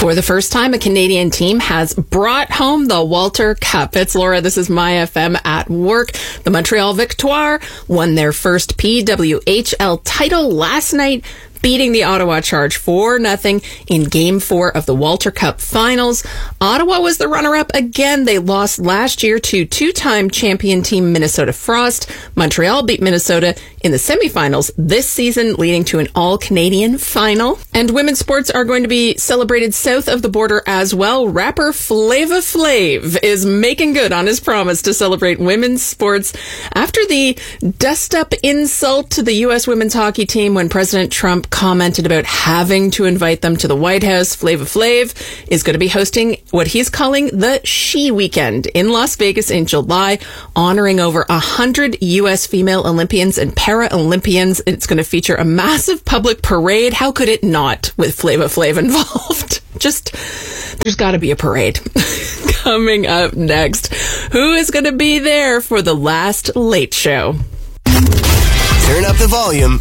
For the first time, a Canadian team has brought home the Walter Cup. It's Laura. This is My FM at work. The Montreal Victoire won their first PWHL title last night, beating the Ottawa Charge 4-0 in Game 4 of the Walter Cup Finals. Ottawa was the runner-up again. They lost last year to two-time champion team Minnesota Frost. Montreal beat Minnesota in the semifinals this season, leading to an all-Canadian final. And women's sports are going to be celebrated south of the border as well. Rapper Flava Flav is making good on his promise to celebrate women's sports after the dust-up insult to the U.S. women's hockey team when President Trump commented about having to invite them to the White House. Flava Flav is going to be hosting what he's calling the She Weekend in Las Vegas in July, honoring over 100 U.S. female Olympians and Paralympians. It's going to feature a massive public parade. How could it not with Flava Flav involved? There's got to be a parade. Coming up next, who is going to be there for the last Late Show? Turn up the volume